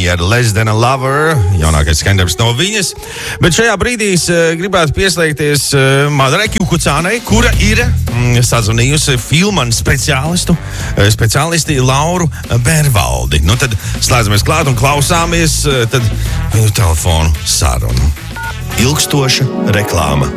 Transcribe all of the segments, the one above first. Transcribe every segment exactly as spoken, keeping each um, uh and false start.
ar Less Than a Lover, jaunākais skaņdarbs no viņas. Bet šajā brīdī es gribētu pieslēgties Madarai Kjukucānai, kura ir mm, sazvanījusi filmu speciālistu, speciālisti Lauru Bērvaldi. Nu tad slēdzamies klāt un klausāmies tad viņu telefonu sarunu. Ilgstoša reklāma.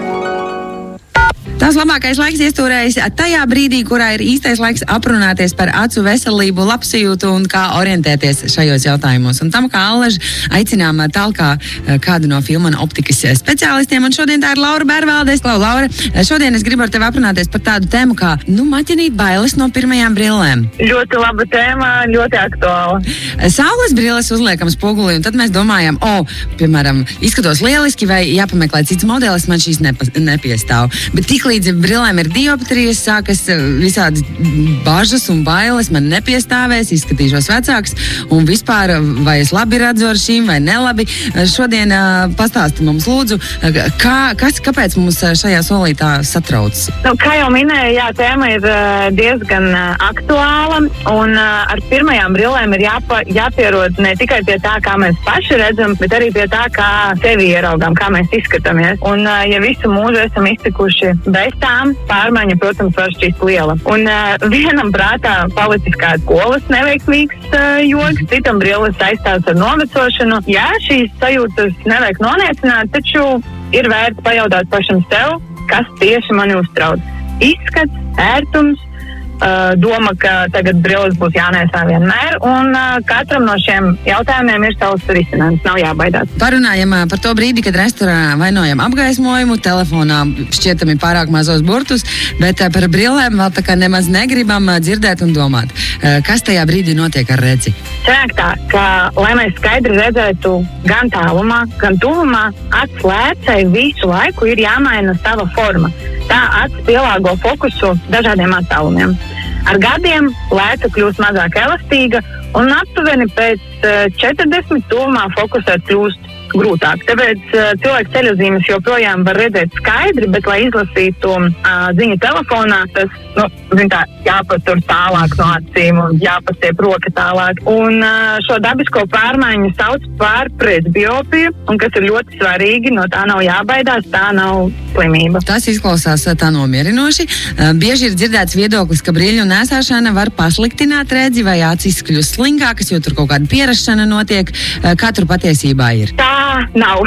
Tās labākais laiks iestūrējis tajā brīdī, kurā ir īstais laiks aprunāties par acu veselību, labsajūtu un kā orientēties šajos jautājumos. Un tam, kā Allaž, aicinām tālkā kādu no Filmana optikas speciālistiem. Un šodien tā ir Laura Bērvalde. Klau, Laura, šodien es gribu ar tevi aprunāties par tādu tēmu kā, nu, maķinīt bailes no pirmajām brillēm. Ļoti laba tēma, ļoti aktuāla. Saules brilles uzliekam spogulī, un tad mēs domājam, o, piemēram, izskatos lieliski vai jāpameklē cits modelis, man šīs nepa, nepiestāv. Bet tik līdz brillēm ir dioptrijas, sākas visādi bažas un bailes, man nepiestāvēs, izskatīšos vecāks, un vispār vai es labi redzu ar šīm vai nelabi. Šodien uh, pastāsti mums lūdzu, kā, kas, kāpēc mums šajā solī tā satrauc? Nu, kā jau minēju, jā, tēma ir uh, diezgan uh, aktuāla, un uh, ar pirmajām brillēm ir jāpa, jāpierod ne tikai pie tā, kā mēs paši redzam, bet arī pie tā, kā sevi ieraugām, kā mēs izskatāmies. Un uh, ja visu mūžu esam iztikuši bez tām, pārmaiņa, protams, var šķist liela. Un uh, vienam prātā palicis kāds skolas neveiksmīgs uh, joks, citam brilles saistās ar novecošanu. Jā, šīs sajūtas nevajag noniecināt, taču ir vērts pajautāt pašam sev, kas tieši mani uztrauc. Izskats, ērtums, Uh, doma, ka tagad brilles būs jānēsā vienmēr, un uh, katram no šiem jautājumiem ir savs risinājums, nav jābaidās. Parunājam uh, par to brīdi, kad restorānā vainojam apgaismojumu, telefonā šķietami pārāk mazos burtus, bet uh, par brillēm vēl tā kā nemaz negribam uh, dzirdēt un domāt. Uh, kas tajā brīdī notiek ar redzi? Sanāk tā, ka, lai mēs skaidri redzētu gan tālumā, gan tuvumā, acs lēcei visu laiku ir jāmaina sava forma. Tā acs pielāgo fokusu dažādiem attālumiem. Ar gadiem lēca kļūst mazāk elastīga un aptuveni pēc četrdesmit tuvumā fokusēt kļūst grūtāk. Tāpēc uh, cilvēks ceļozīmes joprojām var redzēt skaidri, bet, lai izlasītu uh, ziņu telefonā, tas, nu, zin tā, jāpatur tālāk no acīm un jāpastiep roka tālāk. Un uh, šo dabisko pārmaiņu sauc par presbiopiju, un kas ir ļoti svarīgi, no tā nav jābaidās, tā nav slimība. Tas izklausās tā nomierinoši. Uh, bieži ir dzirdēts viedoklis, ka brīļu nēsāšana var pasliktināt redzi vai acis kļūst slinkākas, jo tur kaut kāda pierašana notiek. Uh, kā tur patiesībā ir? Tā nav.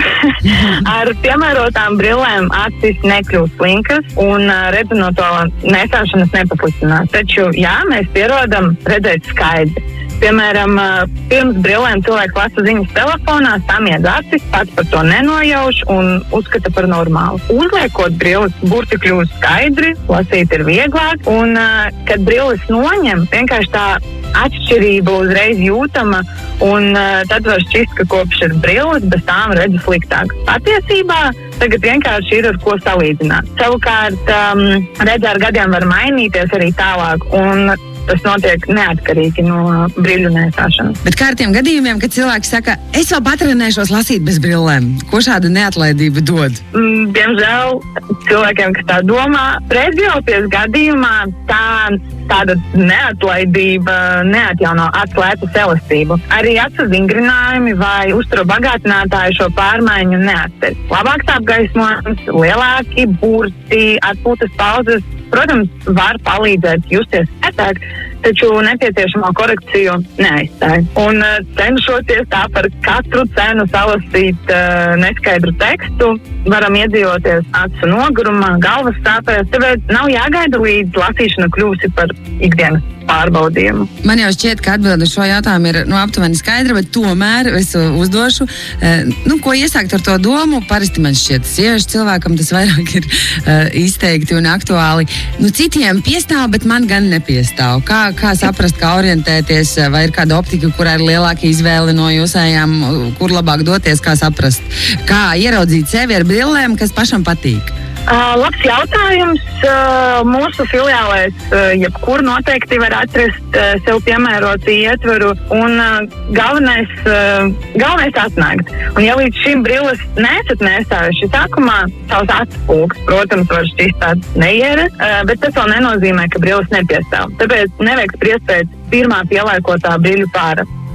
Ar piemērotām brillēm acis nekļūst slinkas un redzi no to nesāšanas nepasliktinās. Taču, jā, mēs pierodam redzēt skaidri. Piemēram, pirms brillēm cilvēks lasa ziņas telefonā, samiedz acis, pats par to nenojauš un uzskata par normālu. Uzliekot brilles, burti kļūst skaidri, lasīt ir vieglāk, un kad brilles noņem, vienkārši tā atšķirība uzreiz jūtama, un uh, tad var šķist, ka kopš ir brilles, bez tām redzu sliktāk. Patiesībā tagad vienkārši ir ar ko salīdzināt. Savukārt, um, redze ar gadiem var mainīties arī tālāk, un tas notiek neatkarīgi no brīļu nēsāšanas. Bet kā ar tiem gadījumiem, kad cilvēks saka, es vēl patrenēšos lasīt bez brillēm? Ko šāda neatlaidība dod? Mm, diemžēl cilvēkiem, kas tā domā, presbiopijas gadījumā tā tāda neatlaidība neatjauno acu lēcas elastību. Arī acu vingrinājumi vai uzturu bagātinātāji šo pārmaiņu neatcer. Labāks apgaismojums, lielāki burti, atpūtas pauzes, protams, var palīdzēt justies ērtāk, taču nepieciešamo korekciju neaizstāja. Un uh, cenšoties tā par katru cenu salasīt uh, neskaidru tekstu, varam iedzīvoties acu nogurumā, galvas sāpēs, tāpēc nav jāgaida līdz lasīšana kļūsi par ikdienas pārbaudījumu. Man jau šķiet, ka atbilde šo jautājumu ir nu, aptuveni skaidra, bet tomēr es uzdošu, eh, nu, ko iesākt ar to domu. Parasti man šķiet, sieviešu cilvēkam tas vairāk ir eh, izteikti un aktuāli. Nu, citiem piestāv, bet man gan nepiestāv. Kā, kā saprast, kā orientēties, vai ir kāda optika, kurā ir lielāka izvēle no jūsējām, kur labāk doties, kā saprast, kā ieraudzīt sevi ar brillēm, kas pašam patīk? Uh, labs jautājums. Uh, mūsu filiālēs uh, jebkur noteikti var atrast uh, sev piemērotu ietvaru un uh, galvenais, uh, galvenais atnākt. Un ja līdz šim brilles nesat nēsājuši sākumā, savs atspūgs, protams, var šķist tāds neiera, uh, bet tas vēl nenozīmē, ka brilles nepiestāv. Tāpēc nevajag spriest pēc pirmā pielēkotā brīļu pāra.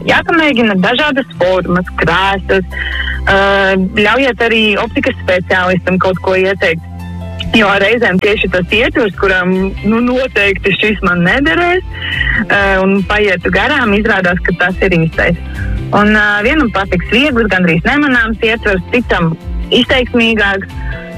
jāpamēģina dažādas formas, krāsas, uh, ļaujiet arī optikas speciālistam kaut ko ieteikt. Jo reizēm tieši tas ietvers, kuram nu, noteikti šis man nederēs, uh, un paietu garām, izrādās, ka tas ir īstais. Un uh, vienam patiks viegls, gandrīz nemanāms ietvers, citam izteiksmīgāks.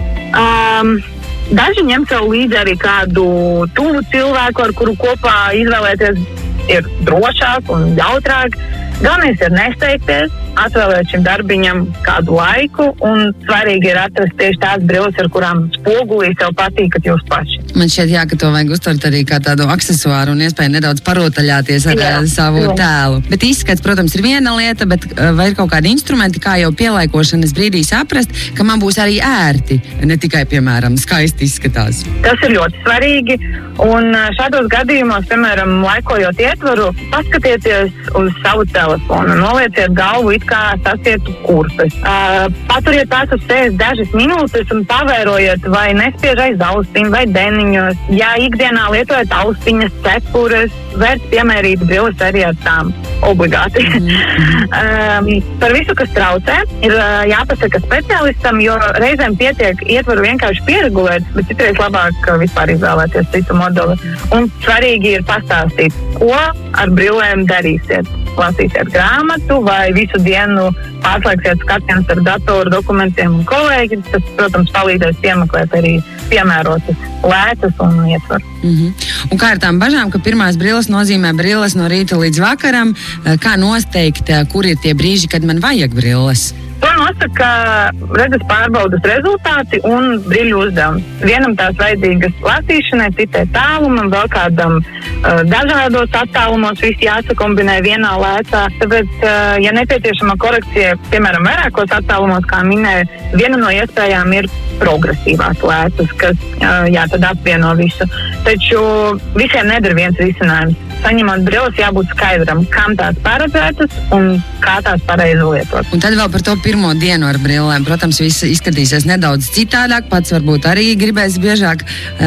Um, daži ņem sev līdzi arī kādu tuvu cilvēku, ar kuru kopā izvēlēties ir drošāk un jautrāk. Galvenais ir nesteigties, atvēlēt šim darbiņam kādu laiku, un svarīgi ir atrast tieši tās brilles, ar kurām spogulī sev patīkat jūs paši. Man šķiet, jā, ka to vajag uztvert arī kā tādu aksesuāru un iespēju nedaudz parotaļāties ar jā, savu jā. tēlu. Bet izskats, protams, ir viena lieta, bet vai ir kaut kādi instrumenti, kā jau pielaikošanas brīdī saprast, ka man būs arī ērti, ne tikai, piemēram, skaisti izskatās? Tas ir ļoti svarīgi, un šādos gadījumos, piemēram, laikojot ietvaru, paskatieties uz savu telefonu, nolieciet galvu it kā sasietu kurpes. Uh, paturiet tās uz sejas dažas minūtes un pavērojiet, vai nespiež aiz ausīm vai deniņos. Ja ikdienā lietojat austiņas, cepures, vērts piemērīt brilles arī ar tām obligāti. Mm. um, par visu, kas traucē, ir uh, jāpasaka speciālistam, jo reizēm pietiek ietvaru vienkārši pieregulēt, bet citreiz labāk vispār izvēlēties citu modeli. Un svarīgi ir pastāstīt, ko ar brillēm darīsiet. Lasīsiet grāmatu vai visu dienu pārslēgsiet skatienus ar datoru, dokumentiem un kolēģi. Tas, protams, palīdzēs piemeklēt arī piemērotas lētas un ietvaru. Mm-hmm. Un kā ar tām bažām, ka pirmās brilles nozīmē brilles no rīta līdz vakaram, kā nosteikt, kur ir tie brīži, kad man vajag brilles? To nosaka redzes pārbaudas rezultāti un brīļu uzdevums. Vienam tās vajadzīgas lasīšanai, citai tālumam, vēl kādam uh, dažādos attālumos viss jāsakombinē vienā lēcā. Tāpēc, uh, ja nepieciešama korekcija, piemēram, vairākos attālumos, kā minēju, viena no iespējām ir progresīvās lēcas, kas, uh, jā, tad apvieno visu. Taču visiem neder viens risinājums. Saņemot brilles, jābūt skaidram, kam tās paredzētas un kā tās pareizi lietot. Un tad vēl par to pirmo dienu ar brillēm. Protams, viss izskatīsies nedaudz citādāk, pats varbūt arī gribēs biežāk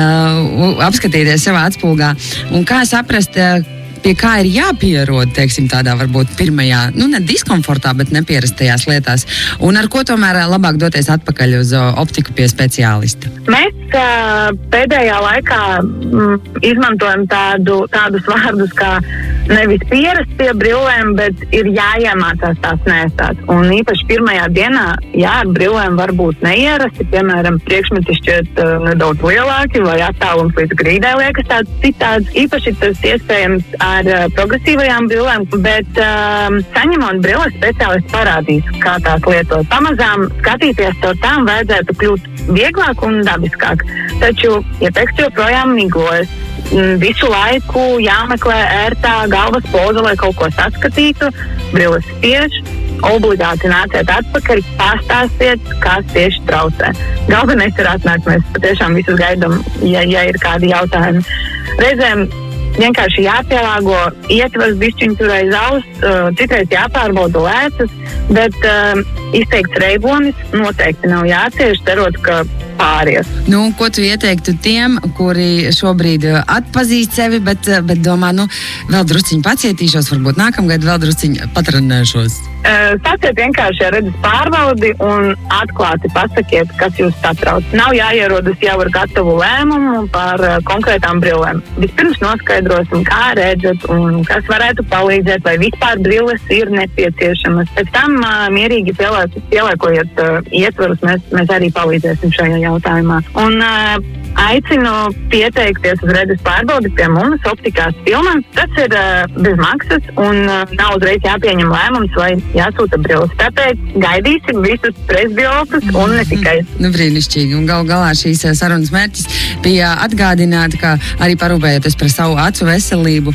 uh, apskatīties savā atspulgā. Un kā saprast, uh, pie kā ir jāpierod, teiksim, tādā varbūt pirmajā, nu ne diskomfortā, bet nepierastajās lietās. Un ar ko tomēr labāk doties atpakaļ uz uh, optiku pie speciālista? Mēs uh, pēdējā laikā mm, izmantojam tādu, tādus vārdus kā nevis pierast pie brillēm, bet ir jāiemācās tās nēsāt. Un īpaši pirmajā dienā, jā, ar brillēm var būt neierasti, piemēram, priekšmeti šķiet uh, nedaudz lielāki vai attālums līdz grīdai liekas tāds citāds. Īpaši tas iespējams ar uh, progresīvajām brillēm, bet uh, saņemot brilles, speciālists parādīs, kā tās lietot. Pamazām skatīties to tām vajadzētu kļūt vieglāk un dabiskāk. Taču, ja teksts joprojām miglojas, visu laiku jāmeklē ērtā galvas poza, lai kaut ko saskatītu, brilles spiež, obligāti nāciet atpakaļ, pastāstiet, kas tieši traucē. Galvenais ir atnākt, mēs patiešām visus gaidām, ja, ja ir kādi jautājumi. Reizēm vienkārši jāpielāgo ietvers bišķiņu tur aiz auss, uh, citreiz jāpārbauda lēcas, bet uh, izteikts reibonis noteikti nav jācieš, cerot, ka pāries. Nu, ko tu ieteiktu tiem, kuri šobrīd atpazīst sevi, bet, bet domā, nu, vēl drusciņu pacietīšos, varbūt nākamgad vēl drusciņu patrenēšos? Uh, Sāciet vienkārši ar redzes pārbaudi un atklāti pasakiet, kas jūs satrauc. Nav jāierodas jau ar gatavu lēmumu par uh, konkrētām brillēm. Vispirms noskaidrosim, kā redzat un kas varētu palīdzēt, vai vispār brilles ir nepieciešamas. Pēc tam uh, mierīgi pieliekojiet uh, ietvarus, mēs, mēs arī palīdzēsim šajā jautājumā. Un uh, aicinu pieteikties uz redzes pārbaudi pie mums optikās filmām. Tas ir uh, bez maksas un uh, nav uzreiz jāpieņem lēmums vai jāsūta brilles. Tāpēc gaidīsim visus presbiotus un ne tikai. Nu, brīnišķīgi. Un gal galā šīs sarunas mērķis bija atgādināt, ka arī parūpējoties par savu acu veselību,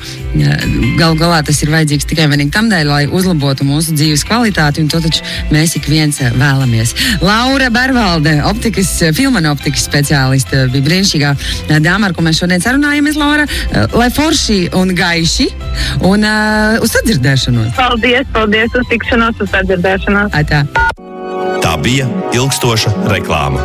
gal galā tas ir vajadzīgs tikai vienīgi tam dēļ, lai uzlabotu mūsu dzīves kvalitāti, un to taču mēs ik viens vēlamies. Laura Bervalde, optikas, filmana optikas speciāliste, bija brīnišķīgā dāma, ar ko mēs šodien sarunājamies, Laura. Lai forši un gaiši un uh, uz sadzirdēšanos. Paldies, paldies, uz tikšanos, uz sadzirdēšanos. Atā. Tā bija ilgstoša reklāma.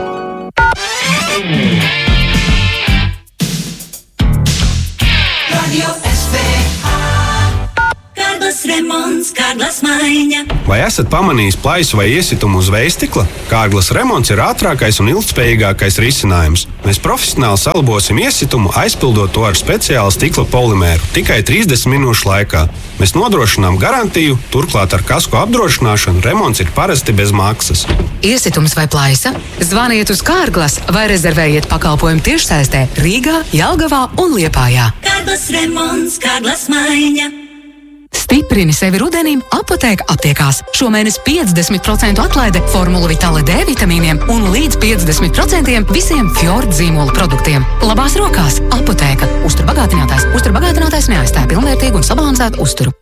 Radio S V A Carlos Remons. Kārglas maiņa. Vai esat pamanījis plaisu vai iesitumu uz vējstikla? Kārglas remonts ir ātrākais un ilgtspējīgākais risinājums. Mēs profesionāli salabosim iesitumu, aizpildot to ar speciālu stikla polimēru tikai trīsdesmit minūšu laikā. Mēs nodrošinām garantiju, turklāt ar kasko apdrošināšanu remonts ir parasti bez maksas. Iesitums vai plaisa? Zvaniet uz Kārglas vai rezervējiet pakalpojumu tiešsaistē Rīgā, Jelgavā un Liepājā. Kārglas remonts, Kārglas maiņa. Stiprini sevi rudenim Apotēka aptiekās. Šomēnes piecdesmit procentu atlaide Formula Vitale D vitamīniem un līdz piecdesmit procenti visiem Fjord zīmola produktiem. Labās rokās Apotēka. Uzturbagātinātājs. Uzturbagātinātājs neaizstāj pilnvērtīgu un sabalansētu uzturu.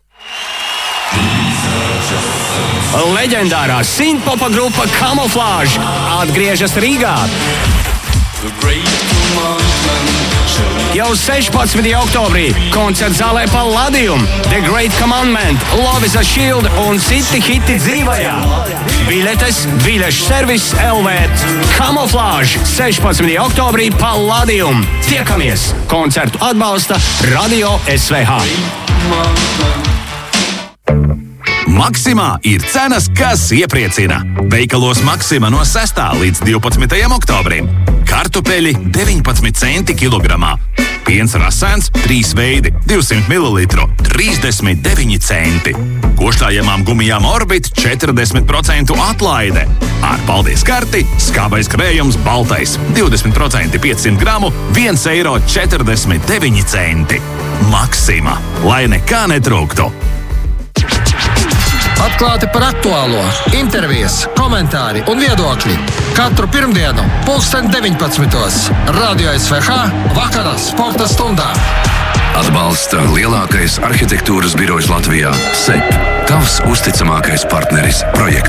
Leģendārā synthpopa grupa Camouflage atgriežas Rīgā. Jau sešpadsmitajā oktobrī koncerts zālē Palladium, The Great Commandment, Love is a Shield un citi hiti dzīvajā. Biļetes, biļešu servis L V. Camouflage sešpadsmitajā oktobrī Palladium. Tiekamies! Koncertu atbalsta Radio S V H. Maksimā ir cenas, kas iepriecina. Veikalos Maksima no sestā līdz divpadsmitajam oktobrim. Kartupeļi deviņpadsmit centi kilogramā. Piens rasēns trīs veidi divsimt mililitru trīsdesmit deviņi centi. Košļājamām gumijām Orbit četrdesmit procentu atlaide. Ar paldies karti skābais krējums baltais divdesmit procenti piecsimt gramu viens eiro četrdesmit deviņi centi. Maksima, lai nekā netrūktu. Atklāti par aktuālo, intervijas, komentāri un viedokļi. Katru pirmdienu, pulksten deviņpadsmitos. Radio S V H vakarā sporta stundā. Atbalsta lielākais arhitektūras birojs Latvijā – S E P. Tavs uzticamākais partneris projektā.